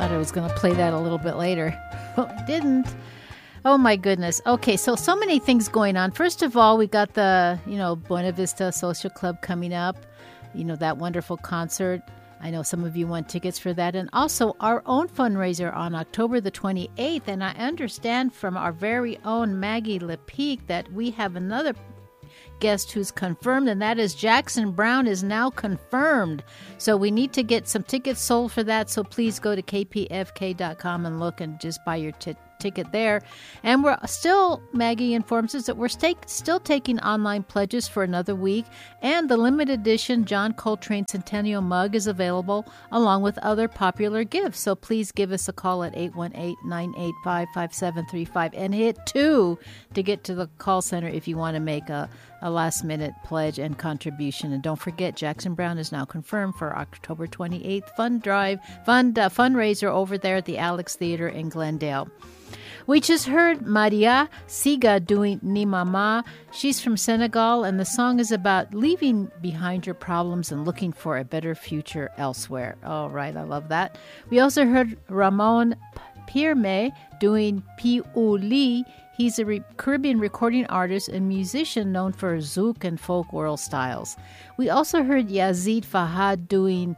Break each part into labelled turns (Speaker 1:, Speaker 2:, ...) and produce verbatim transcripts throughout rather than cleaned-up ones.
Speaker 1: thought I was going to play that a little bit later. Well, I didn't. Oh, my goodness. Okay, so, so many things going on. First of all, we got the, you know, Buena Vista Social Club coming up. You know, that wonderful concert. I know some of you want tickets for that. And also our own fundraiser on October the twenty-eighth. And I understand from our very own Maggie Lepeak that we have another guest who's confirmed, and that is Jackson Browne is now confirmed. So we need to get some tickets sold for that. So please go to k p f k dot com and look and just buy your t- ticket there. And we're still, Maggie informs us that we're st- still taking online pledges for another week. And the limited edition John Coltrane Centennial mug is available along with other popular gifts. So please give us a call at eight one eight, nine eight five, five seven three five and hit two to get to the call center if you want to make a a last-minute pledge and contribution. And don't forget, Jackson Browne is now confirmed for October twenty-eighth fund drive, fund uh, fundraiser over there at the Alex Theater in Glendale. We just heard Maria Siga doing Ni Mama. She's from Senegal, and the song is about leaving behind your problems and looking for a better future elsewhere. All right, I love that. We also heard Ramon Pierme doing Piuli. He's a re- Caribbean recording artist and musician known for zouk and folk world styles. We also heard Yazid Fahad doing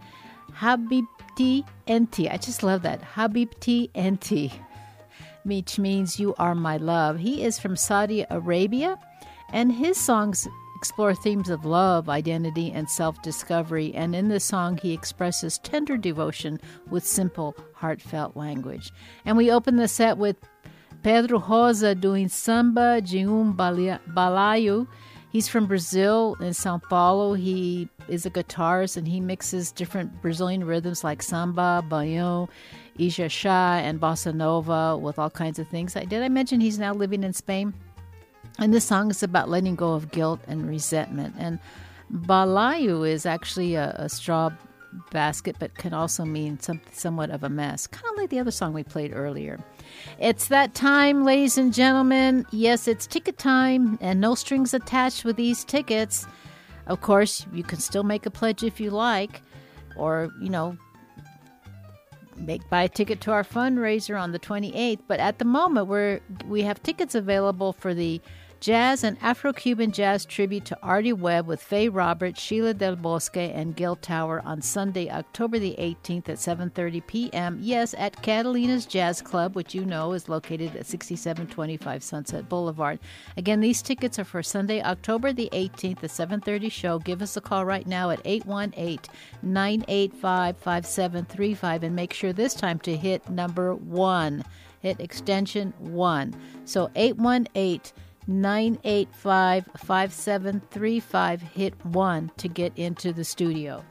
Speaker 1: Habibti Enti. I just love that. Habibti Enti, which means you are my love. He is from Saudi Arabia, and his songs explore themes of love, identity, and self-discovery. And in this song, he expresses tender devotion with simple, heartfelt language. And we open the set with Pedro Rosa doing Samba de um Balaio. He's from Brazil, in Sao Paulo. He is a guitarist, and he mixes different Brazilian rhythms like samba, baião, ijexá, and bossa nova with all kinds of things. Did I mention he's now living in Spain? And this song is about letting go of guilt and resentment. And balaio is actually a, a straw basket, but can also mean some, somewhat of a mess, kind of like the other song we played earlier. It's that time, ladies and gentlemen. Yes, it's ticket time, and no strings attached with these tickets. Of course, you can still make a pledge if you like, or, you know, make buy a ticket to our fundraiser on the twenty-eighth. But at the moment, we're we have tickets available for the Jazz and Afro-Cuban Jazz tribute to Artie Webb with Faye Roberts, Sheila Del Bosque, and Gil Tower on Sunday, October the eighteenth at seven thirty p.m. Yes, at Catalina's Jazz Club, which you know is located at sixty-seven twenty-five Sunset Boulevard. Again, these tickets are for Sunday, October the eighteenth at seven thirty show. Give us a call right now at eight one eight, nine eight five, five seven three five and make sure this time to hit number one. Hit extension one. So eight one eight, nine eight five, five seven three five, hit one to get into the studio.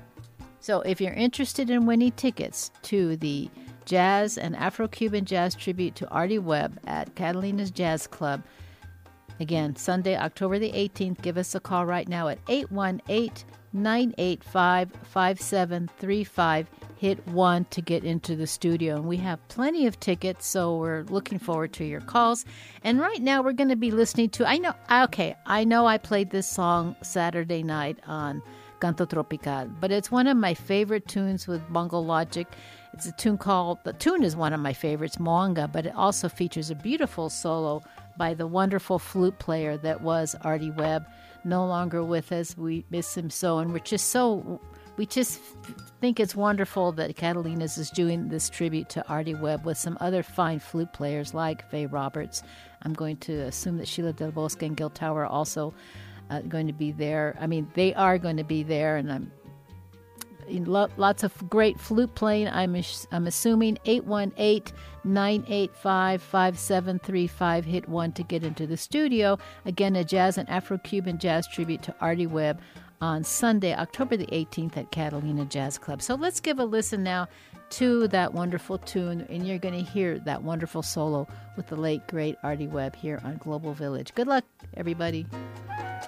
Speaker 1: So if you're interested in winning tickets to the Jazz and Afro-Cuban Jazz tribute to Artie Webb at Catalina's Jazz Club, again, Sunday, October the eighteenth, give us a call right now at eight one eight, nine eight five, five seven three five. Hit one to get into the studio. And we have plenty of tickets, so we're looking forward to your calls. And right now we're going to be listening to, I know, okay, I know I played this song Saturday night on Canto Tropical, but it's one of my favorite tunes with Bongo Logic. It's a tune called, the tune is one of my favorites, Moanga, but it also features a beautiful solo by the wonderful flute player that was Artie Webb. No longer with us. We miss him so, and we're just so, we just think it's wonderful that Catalina's is doing this tribute to Artie Webb with some other fine flute players like Faye Roberts. I'm going to assume that Sheila Del Bosque and Gil Tower are also uh, going to be there. I mean, they are going to be there, and I'm in lo- lots of great flute playing. I'm I'm assuming eight one eight, nine eight five, five seven three five. Hit one to get into the studio. Again, a Jazz and Afro-Cuban Jazz tribute to Artie Webb on Sunday, October the eighteenth at Catalina Jazz Club. So let's give a listen now to that wonderful tune, and you're going to hear that wonderful solo with the late, great Artie Webb here on Global Village. Good luck, everybody.